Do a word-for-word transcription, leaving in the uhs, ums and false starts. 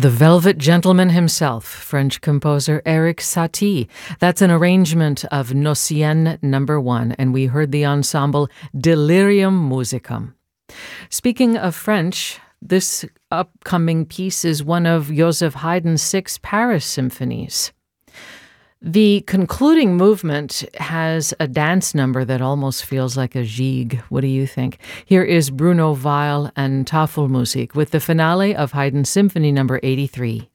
The Velvet Gentleman himself, French composer Erik Satie. That's an arrangement of Nocienne number one, and we heard the ensemble Delirium Musicum. Speaking of French, this upcoming piece is one of Joseph Haydn's six Paris symphonies. The concluding movement has a dance number that almost feels like a gigue. What do you think? Here is Bruno Weil and Tafelmusik with the finale of Haydn's Symphony number eighty-three.